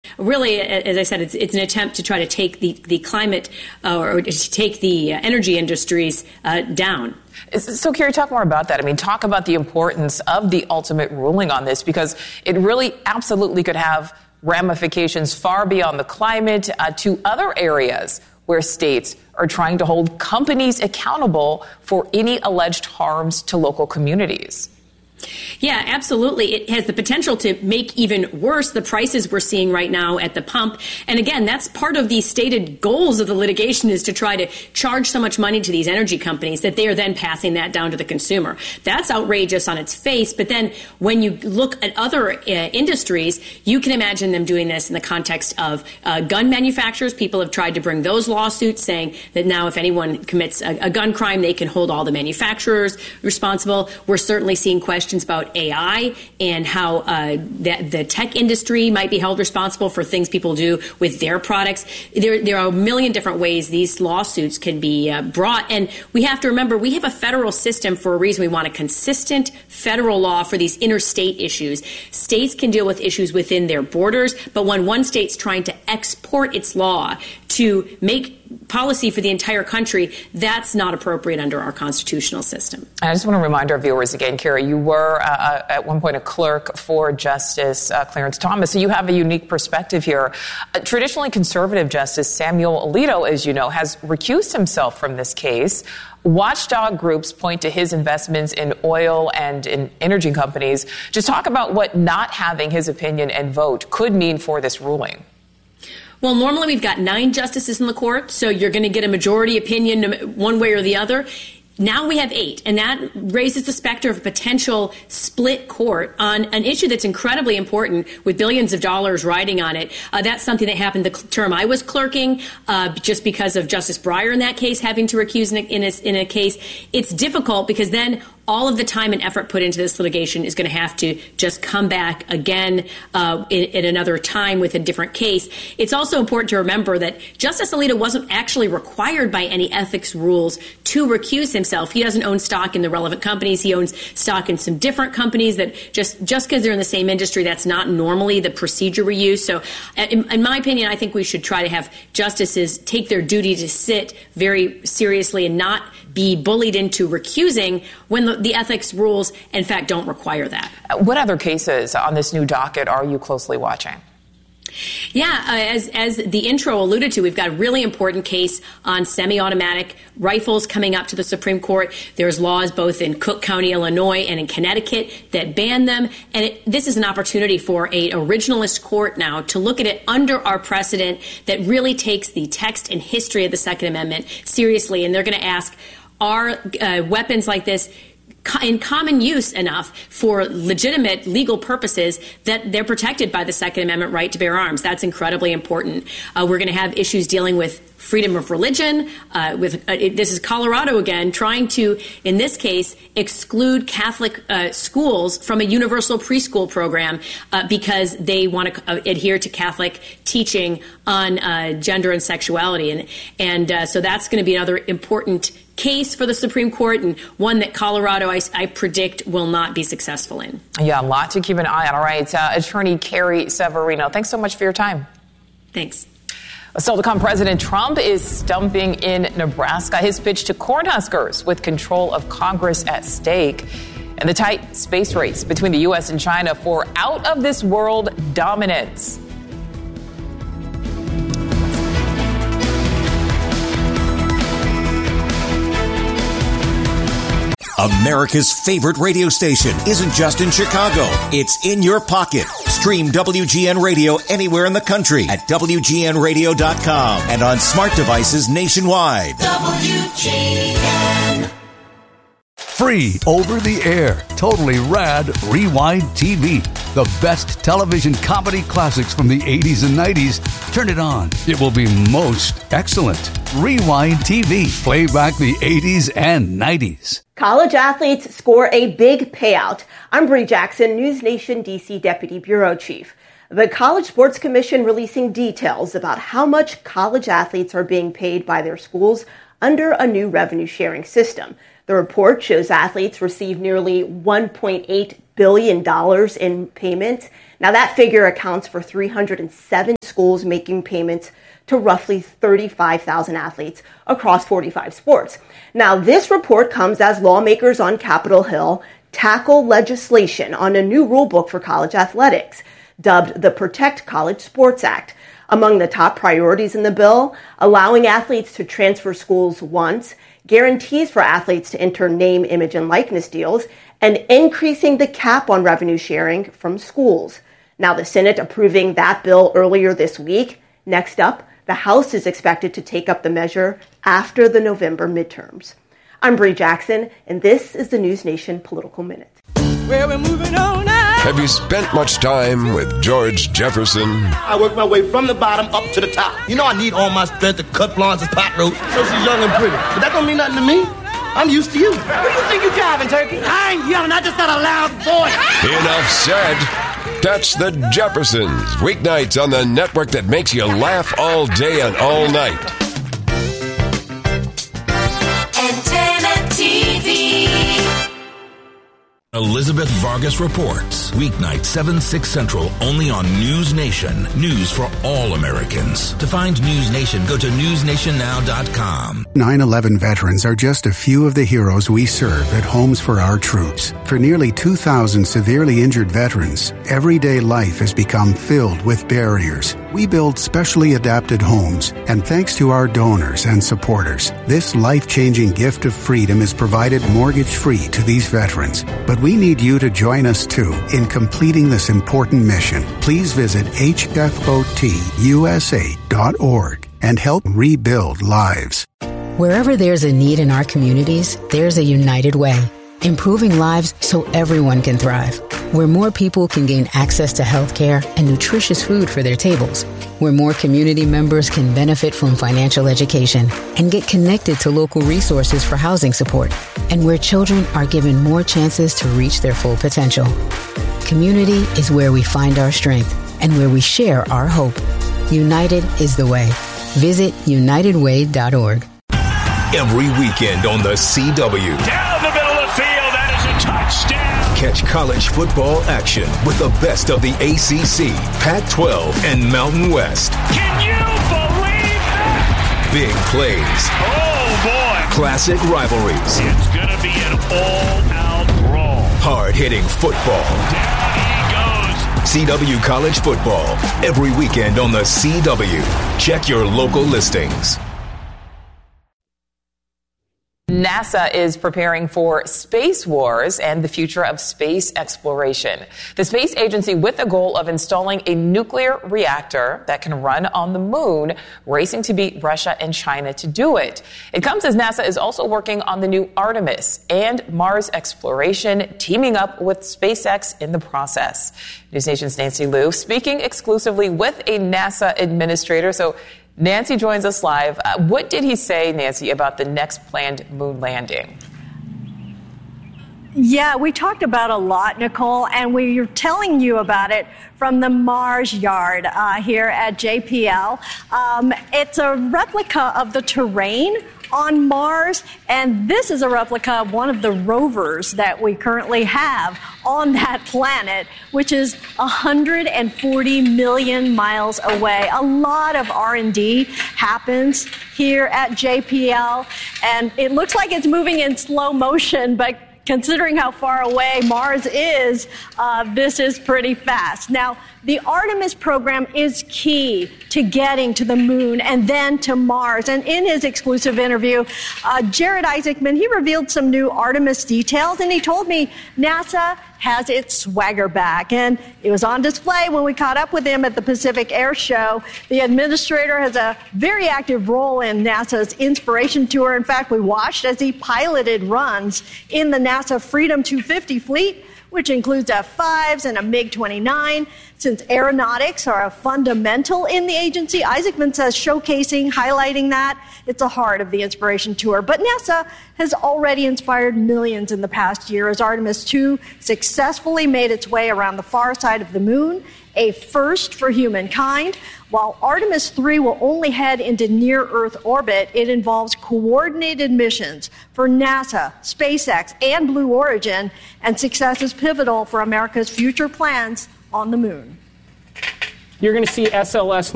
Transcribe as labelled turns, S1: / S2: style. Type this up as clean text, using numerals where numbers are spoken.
S1: Really, as I said, it's an attempt to try to take the climate or to take the energy industries down.
S2: So, Carrie, talk more about that. I mean, talk about the importance of the ultimate ruling on this, because it really absolutely could have ramifications far beyond the climate to other areas where states are trying to hold companies accountable for any alleged harms to local communities.
S1: Yeah, absolutely. It has the potential to make even worse the prices we're seeing right now at the pump. And again, that's part of the stated goals of the litigation, is to try to charge so much money to these energy companies that they are then passing that down to the consumer. That's outrageous on its face. But then when you look at other industries, you can imagine them doing this in the context of gun manufacturers. People have tried to bring those lawsuits saying that now if anyone commits a gun crime, they can hold all the manufacturers responsible. We're certainly seeing questions about AI and how the tech industry might be held responsible for things people do with their products. There are a million different ways these lawsuits can be brought. And we have to remember, we have a federal system for a reason. We want a consistent federal law for these interstate issues. States can deal with issues within their borders, but when one state's trying to export its law to make policy for the entire country, that's not appropriate under our constitutional system.
S2: I just want to remind our viewers again, Carrie, you were at one point a clerk for Justice Clarence Thomas, so you have a unique perspective here. Traditionally conservative Justice Samuel Alito, as you know, has recused himself from this case. Watchdog groups point to his investments in oil and in energy companies. Just talk about what not having his opinion and vote could mean for this ruling.
S1: Well, normally we've got 9 justices in the court, so you're going to get a majority opinion one way or the other. Now we have 8, and that raises the specter of a potential split court on an issue that's incredibly important with billions of dollars riding on it. That's something that happened the term I was clerking, just because of Justice Breyer in that case having to recuse in a case. It's difficult because then all of the time and effort put into this litigation is going to have to just come back again at another time with a different case. It's also important to remember that Justice Alito wasn't actually required by any ethics rules to recuse himself. He doesn't own stock in the relevant companies. He owns stock in some different companies that just because they're in the same industry, that's not normally the procedure we use. So in my opinion, I think we should try to have justices take their duty to sit very seriously and not be bullied into recusing when the ethics rules, in fact, don't require that.
S2: What other cases on this new docket are you closely watching?
S1: Yeah, as the intro alluded to, we've got a really important case on semi-automatic rifles coming up to the Supreme Court. There's laws both in Cook County, Illinois, and in Connecticut that ban them. And this is an opportunity for a originalist court now to look at it under our precedent that really takes the text and history of the Second Amendment seriously. And they're going to ask, are weapons like this in common use enough for legitimate legal purposes that they're protected by the Second Amendment right to bear arms? That's incredibly important. We're going to have issues dealing with freedom of religion. This is Colorado again, trying to, in this case, exclude Catholic schools from a universal preschool program because they want to adhere to Catholic teaching on gender and sexuality. And so that's going to be another important case for the Supreme Court, and one that Colorado, I predict, will not be successful in.
S2: Yeah, a lot to keep an eye on. All right, Attorney Carrie Severino, thanks so much for your time.
S1: Thanks.
S2: Still to come, President Trump is stumping in Nebraska. His pitch to Cornhuskers with control of Congress at stake. And the tight space race between the U.S. and China for out-of-this-world dominance.
S3: America's favorite radio station isn't just in Chicago. It's in your pocket. Stream WGN Radio anywhere in the country at WGNradio.com and on smart devices nationwide. WGN.
S4: Free over the air, totally rad Rewind TV. The best television comedy classics from the 80s and 90s. Turn it on. It will be most excellent. Rewind TV. Play back the 80s and 90s.
S5: College athletes score a big payout. I'm Bree Jackson, News Nation DC Deputy Bureau Chief. The College Sports Commission releasing details about how much college athletes are being paid by their schools under a new revenue sharing system. The report shows athletes receive nearly $1.8 billion in payments. Now, that figure accounts for 307 schools making payments to roughly 35,000 athletes across 45 sports. Now, this report comes as lawmakers on Capitol Hill tackle legislation on a new rulebook for college athletics, dubbed the Protect College Sports Act. Among the top priorities in the bill, allowing athletes to transfer schools once, guarantees for athletes to enter name, image, and likeness deals, and increasing the cap on revenue sharing from schools. Now, the Senate approving that bill earlier this week. Next up, the House is expected to take up the measure after the November midterms. I'm Bree Jackson, and this is the News Nation Political Minute.
S6: Where we're moving on now.
S7: Have you spent much time with George Jefferson?
S8: I work my way from the bottom up to the top. You know I need all my strength to cut Florence's pot roast so she's young and pretty. But that don't mean nothing to me. I'm used to you. Who you think you driving, Turkey? I ain't yelling. I just got a loud voice.
S7: Enough said. Catch the Jeffersons weeknights on the network that makes you laugh all day and all night.
S9: Antenna TV.
S10: Elizabeth Vargas reports. Weeknight 7, 6 Central, only on News Nation. News for all Americans. To find News Nation, go to newsnationnow.com.
S11: 9/11 veterans are just a few of the heroes we serve at Homes for Our Troops. For nearly 2,000 severely injured veterans, everyday life has become filled with barriers. We build specially adapted homes, and thanks to our donors and supporters, this life-changing gift of freedom is provided mortgage-free to these veterans. But we need you to join us, too, in completing this important mission. Please visit hfotusa.org and help rebuild lives.
S12: Wherever there's a need in our communities, there's a United Way. Improving lives so everyone can thrive. Where more people can gain access to health care and nutritious food for their tables. Where more community members can benefit from financial education and get connected to local resources for housing support. And where children are given more chances to reach their full potential. Community is where we find our strength and where we share our hope. United is the way. Visit unitedway.org.
S10: Every weekend on the CW.
S13: Down the middle of the field, that is a touchdown.
S10: Catch college football action with the best of the ACC, Pac-12, and Mountain West.
S13: Can you believe that?
S10: Big plays.
S13: Oh, boy.
S10: Classic rivalries.
S13: It's going to be an all-out brawl.
S10: Hard-hitting football.
S13: Down he goes.
S10: CW College Football. Every weekend on the CW. Check your local listings.
S2: NASA is preparing for space wars and the future of space exploration. The space agency with the goal of installing a nuclear reactor that can run on the moon, racing to beat Russia and China to do it. It comes as NASA is also working on the new Artemis and Mars exploration, teaming up with SpaceX in the process. News Nation's Nancy Liu speaking exclusively with a NASA administrator. So Nancy joins us live. What did he say, Nancy, about the next planned moon landing?
S14: Yeah, we talked about a lot, Nicole, and we're telling you about it from the Mars Yard here at JPL. It's a replica of the terrain on Mars, and this is a replica of one of the rovers that we currently have on that planet, which is 140 million miles away. A lot of R&D happens here at JPL, and it looks like it's moving in slow motion, but considering how far away Mars is, this is pretty fast. Now, the Artemis program is key to getting to the moon and then to Mars. And in his exclusive interview, Jared Isaacman, he revealed some new Artemis details, and he told me NASA has its swagger back. And it was on display when we caught up with him at the Pacific Air Show. The administrator has a very active role in NASA's Inspiration Tour. In fact, we watched as he piloted runs in the NASA Freedom 250 fleet, which includes F-5s and a MiG-29. Since aeronautics are a fundamental in the agency, Isaacman says showcasing, highlighting that, it's the heart of the Inspiration Tour. But NASA has already inspired millions in the past year as Artemis 2 successfully made its way around the far side of the moon, a first for humankind. While Artemis 3 will only head into near-Earth orbit, it involves coordinated missions for NASA, SpaceX, and Blue Origin, and success is pivotal for America's future plans on the moon.
S15: You're going to see SLS